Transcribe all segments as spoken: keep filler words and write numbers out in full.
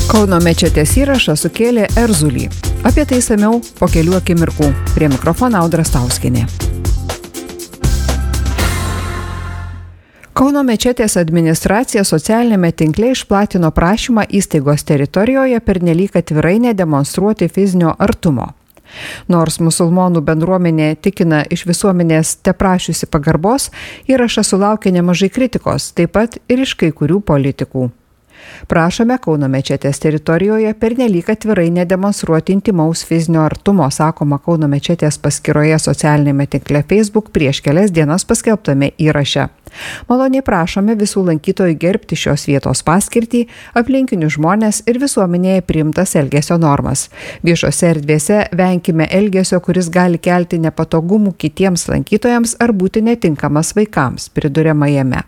Kauno mečetės įrašas sukėlė erzulį. Apie tai išsamiau po kelių akimirkų. Prie mikrofono Audra Stauskienė. Kauno mečetės administracija socialinėme tinkle išplatino prašymą įstaigos teritorijoje pernelyg atvirai nedemonstruoti fizinio artumo. Nors musulmonų bendruomenė tikina iš visuomenės teprašiusi pagarbos, įrašas sulaukė nemažai kritikos, taip pat ir iš kai kurių politikų. Prašome Kauno mečetės teritorijoje pernelyg atvirai nedemonstruoti intimaus fizinio artumo, sakoma Kauno mečetės paskyroje socialinėme tinkle Facebook prieš kelias dienas paskelbtame įraše. Maloniai prašome visų lankytojų gerbti šios vietos paskirtį, aplinkinius žmonės ir visuomenėje priimtas elgesio normas. Viešose erdvėse venkime elgesio, kuris gali kelti nepatogumų kitiems lankytojams ar būti netinkamas vaikams, priduriama jame.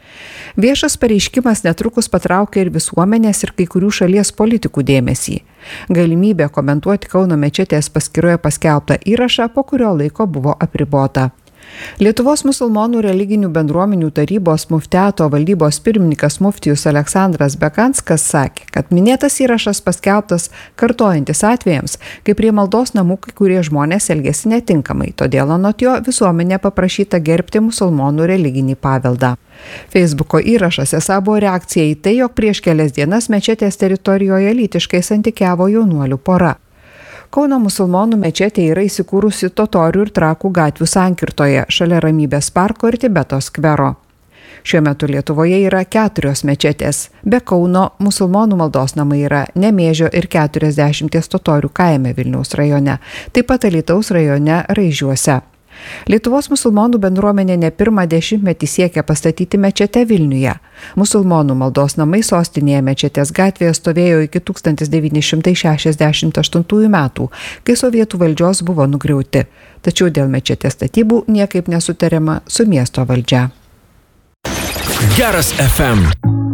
Viešas pareiškimas netrukus patraukė ir visuomenės ir kai kurių šalies politikų dėmesį. Galimybė komentuoti Kauno mečetės paskyroje paskelbtą įrašą po kurio laiko buvo apribota. Lietuvos musulmonų religinių bendruomenių tarybos muftiato valdybos pirmininkas muftijus Aleksandras Bekanskas sakė, kad minėtas įrašas paskelbtas kartojantis atvejams, kai prie maldos namų kai kurie žmonės elgėsi netinkamai, todėl anot jo visuomenė paprašyta gerbti musulmonų religinį paveldą. Facebooko įrašas esą buvo reakcija į tai, jog prieš kelias dienas mečetės teritorijoje lytiškai santykiavo jaunuolių pora. Kauno musulmonų mečetė yra įsikūrusi Totorių ir Trakų gatvių sankirtoje, šalia Ramybės parko ir Tibeto skvero. Šiuo metu Lietuvoje yra keturios mečetės. Be Kauno musulmonų maldos namai yra Nemėžio ir keturiasdešimties Totorių kaime Vilniaus rajone, taip pat Alytaus rajone Raižiuose. Lietuvos musulmonų bendruomenė ne pirmą dešimtmetį siekia pastatyti mečetę Vilniuje. Musulmonų maldos namai sostinėje Mečetės gatvėje stovėjo iki tūkstantis devyni šimtai šešiasdešimt aštuntųjų metų, kai sovietų valdžios buvo nugriauti. Tačiau dėl mečetės statybų niekaip nesutariama su miesto valdžia. Geras F M.